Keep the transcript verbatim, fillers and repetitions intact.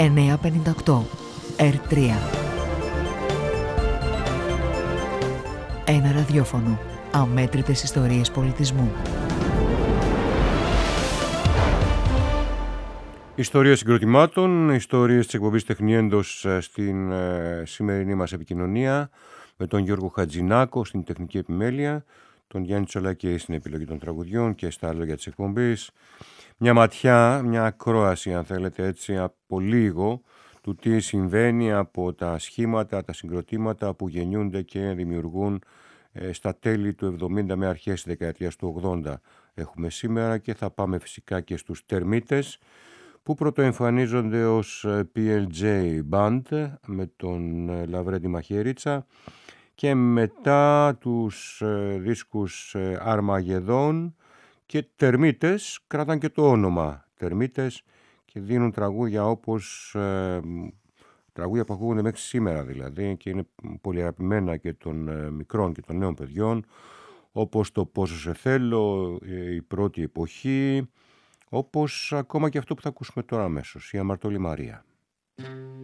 εννιακόσια πενήντα οκτώ ερ τρία. Ένα ραδιόφωνο. Αμέτρητες ιστορίες πολιτισμού. Ιστορίες συγκροτημάτων, ιστορίες της εκπομπής Τεχνιέντος στην ε, σημερινή μας επικοινωνία, με τον Γιώργο Χατζηνάκο στην τεχνική επιμέλεια, τον Γιάννη Τσολάκη στην επιλογή των τραγουδιών και στα λόγια της εκπομπής. Μια ματιά, μια ακρόαση αν θέλετε έτσι από λίγο του τι συμβαίνει από τα σχήματα, τα συγκροτήματα που γεννιούνται και δημιουργούν ε, στα τέλη του εβδομήντα με αρχές της δεκαετίας του ογδόντα έχουμε σήμερα, και θα πάμε φυσικά και στους Τερμίτες, που πρωτοεμφανίζονται ως πι ελ τζέι Band με τον Λαβρέντη Μαχαιρίτσα, και μετά τους δίσκους Αρμαγεδόν και Τερμίτες κρατάν και το όνομα Τερμίτες και δίνουν τραγούδια όπως ε, τραγούδια που ακούγονται μέχρι σήμερα δηλαδή, και είναι πολύ αγαπημένα και των ε, μικρών και των νέων παιδιών, όπως το «Πόσο σε θέλω», η πρώτη εποχή, όπως ακόμα και αυτό που θα ακούσουμε τώρα αμέσως, η Αμαρτωλή Μαρία.